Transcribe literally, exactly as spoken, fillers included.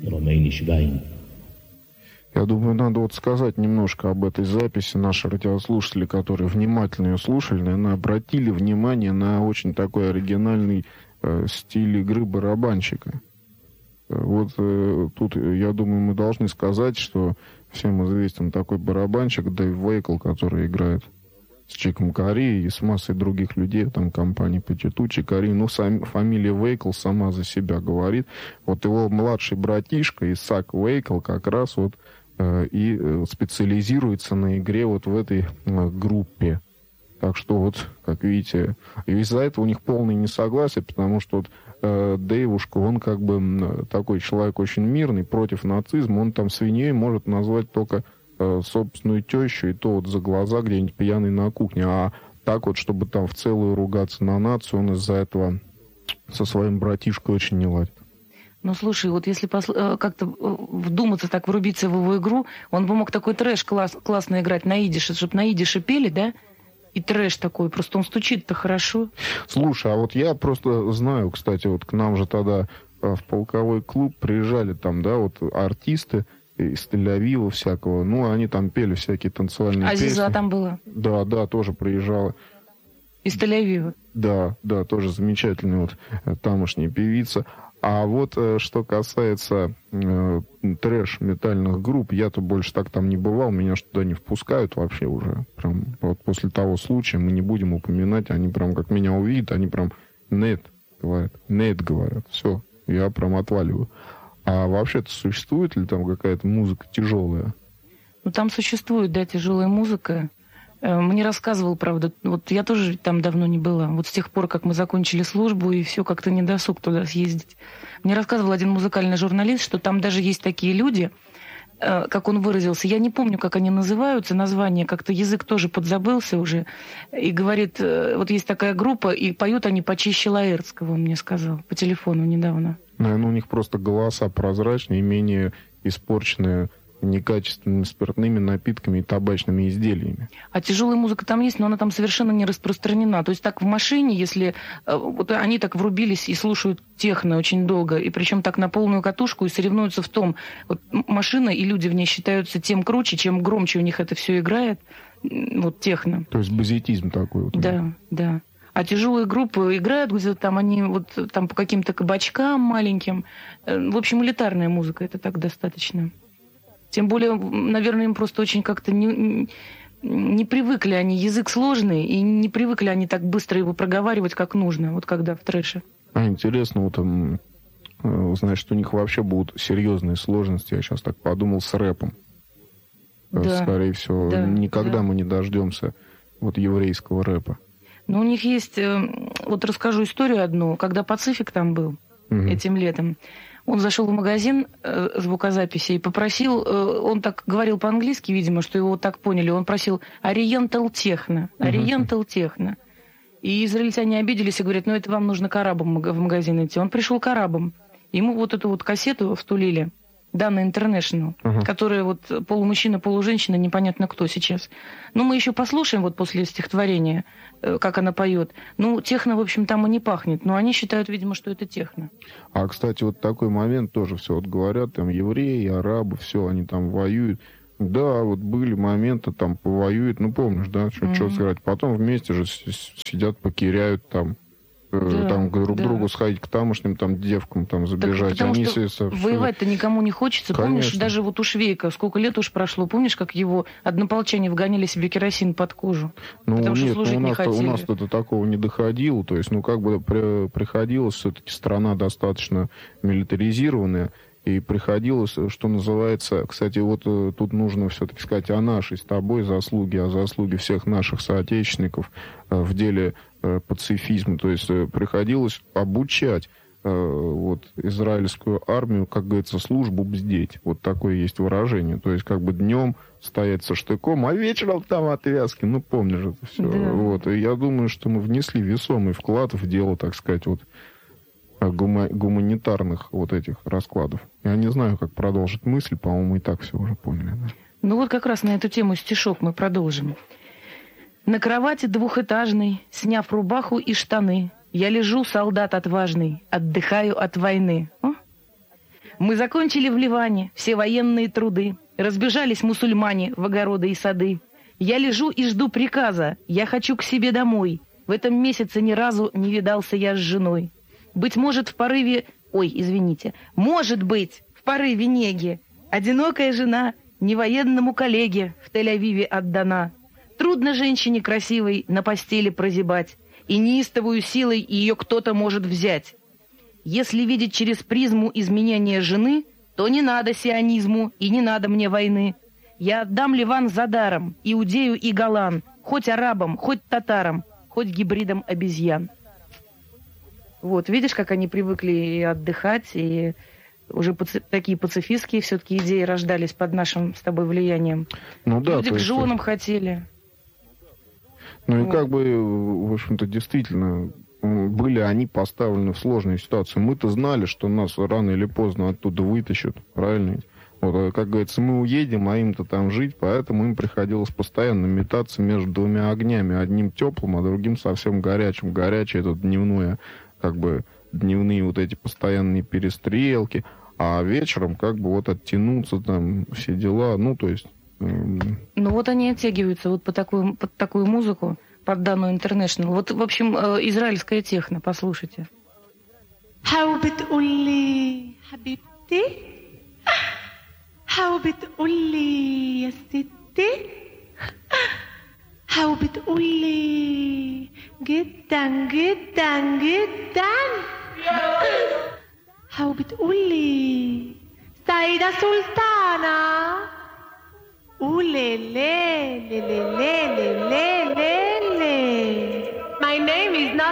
Romeini Schwein. Я думаю, надо вот сказать немножко об этой записи. Наши радиослушатели, которые внимательно ее слушали, наверное, обратили внимание на очень такой оригинальный э, стиль игры барабанщика. Вот э, тут, я думаю, мы должны сказать, что всем известен такой барабанщик Дэйв Вейкл, который играет с Чиком Корри и с массой других людей, там, компании Петитучи, Корри. Ну, сам, фамилия Вейкл сама за себя говорит. Вот его младший братишка Исаак Вейкл как раз вот и специализируется на игре вот в этой группе. Так что вот, как видите, из-за этого у них полное несогласие, потому что вот э, Дэйвушка, он как бы такой человек очень мирный, против нацизма, он там свиньей может назвать только э, собственную тещу, и то вот за глаза где-нибудь пьяный на кухне, а так вот, чтобы там в целую ругаться на нацию, он из-за этого со своим братишкой очень не ладит. Ну, слушай, вот если посл... как-то вдуматься, так врубиться в его игру, он бы мог такой трэш класс... классно играть на идише, чтобы на идише пели, да? И трэш такой, просто он стучит-то хорошо. Слушай, а вот я просто знаю, кстати, вот к нам же тогда в полковой клуб приезжали там, да, вот артисты из Тель-Авива всякого, ну, они там пели всякие танцевальные Азиза песни. Азиза там была? Да, да, тоже приезжала. Из Тель-Авива? Да, да, тоже замечательная вот тамошняя певица. А вот что касается э, трэш-метальных групп, я-то больше так там не бывал, меня ж туда не впускают вообще уже. Прям вот после того случая мы не будем упоминать, они прям как меня увидят, они прям нет говорят, нет говорят, все, я прям отваливаю. А вообще-то существует ли там какая-то музыка тяжелая? Ну там существует, да, тяжелая музыка. Мне рассказывал, правда, вот я тоже там давно не была. Вот с тех пор, как мы закончили службу, и все как-то не досуг туда съездить. Мне рассказывал один музыкальный журналист, что там даже есть такие люди, как он выразился, я не помню, как они называются, название, как-то язык тоже подзабылся уже, и говорит, вот есть такая группа, и поют они почище Лаэртского, он мне сказал, по телефону недавно. Наверное, у них просто голоса прозрачные, менее испорченные некачественными спиртными напитками и табачными изделиями. А тяжелая музыка там есть, но она там совершенно не распространена. То есть так в машине, если вот они так врубились и слушают техно очень долго, и причем так на полную катушку, и соревнуются в том, вот машина и люди в ней считаются тем круче, чем громче у них это все играет, вот техно. То есть базитизм такой вот. Да, да. А тяжелые группы играют где-то там, они вот там по каким-то кабачкам маленьким. В общем, элитарная музыка, это так достаточно. Тем более, наверное, им просто очень как-то не, не привыкли они, язык сложный, и не привыкли они так быстро его проговаривать, как нужно, вот когда в трэше. А интересно, вот там, значит, у них вообще будут серьезные сложности, я сейчас так подумал, с рэпом. Да, скорее всего, да, никогда да. мы не дождемся вот еврейского рэпа. Ну, у них есть, вот расскажу историю одну, когда Пацифик там был угу. этим летом. Он зашел в магазин э, звукозаписи и попросил, э, он так говорил по-английски, видимо, что его так поняли, он просил Oriental Techno, Oriental Techno. И израильтяне обиделись и говорят, ну это вам нужно к арабам в магазин идти. Он пришел к арабам, ему вот эту вот кассету втулили, Dana International, uh-huh. которая вот полумужчина, полуженщина, непонятно кто сейчас. Ну, мы еще послушаем вот после стихотворения, как она поет. Ну, техно, в общем, там и не пахнет, но они считают, видимо, что это техно. А, кстати, вот такой момент тоже все вот говорят, там евреи, арабы, все, они там воюют. Да, вот были моменты, там повоюют, ну, помнишь, да, что mm-hmm. сказать. Потом вместе же сидят, покиряют там. Да, там друг да. другу сходить к тамошним там девкам там забежать. Так, Они что все... воевать-то никому не хочется. Конечно. Помнишь, даже вот у Швейка, сколько лет уж прошло, помнишь, как его однополчане вгоняли себе керосин под кожу? Ну, потому нет, что служить ну, у, нас не хотели. у нас до такого не доходило. То есть, ну, как бы при, приходилось, все-таки страна достаточно милитаризированная, и приходилось, что называется, кстати, вот тут нужно все-таки сказать о нашей с тобой заслуге, о заслуге всех наших соотечественников в деле пацифизма. То есть приходилось обучать вот израильскую армию, как говорится, службу бздеть. Вот такое есть выражение. То есть как бы днем стоять со штыком, а вечером там отвязки. Ну, помнишь это все. Да. Вот. И я думаю, что мы внесли весомый вклад в дело, так сказать, вот гума- гуманитарных вот этих раскладов. Я не знаю, как продолжить мысль, по-моему, и так все уже поняли. Да? Ну вот как раз на эту тему стишок мы продолжим. На кровати двухэтажной, сняв рубаху и штаны, я лежу, солдат отважный, отдыхаю от войны. О? Мы закончили в Ливане все военные труды. Разбежались мусульмане в огороды и сады. Я лежу и жду приказа. Я хочу к себе домой. В этом месяце ни разу не видался я с женой. Быть может, в порыве... Ой, извините. Может быть, в порыве неги. Одинокая жена не военному коллеге в Тель-Авиве отдана. Трудно женщине красивой на постели прозябать, и неистовую силой ее кто-то может взять. Если видеть через призму изменения жены, то не надо сионизму и не надо мне войны. Я отдам Ливан за даром, Иудею и Голланд, хоть арабам, хоть татарам, хоть гибридам обезьян. Вот, видишь, как они привыкли и отдыхать, и уже паци- такие пацифистские все-таки идеи рождались под нашим с тобой влиянием. Ну да. Люди к женам хотели. Ну вот. И как бы, в общем-то, действительно, были они поставлены в сложную ситуацию. Мы-то знали, что нас рано или поздно оттуда вытащат, правильно? Вот, как говорится, мы уедем, а им-то там жить, поэтому им приходилось постоянно метаться между двумя огнями. Одним теплым, а другим совсем горячим. Горячее это дневное, как бы дневные вот эти постоянные перестрелки, а вечером как бы вот оттянуться там, все дела, ну, то есть... Эм... Ну, вот они оттягиваются вот по такую, под такую музыку, под данную International. Вот, в общем, э, израильская техно, послушайте. How بتقولي حبيبتي How بتقولي يا ستي How بتقولي جدا جدا جدا How بتقولي سيدة سلطانة قولي لي لي لي لي لي لي لي My name is not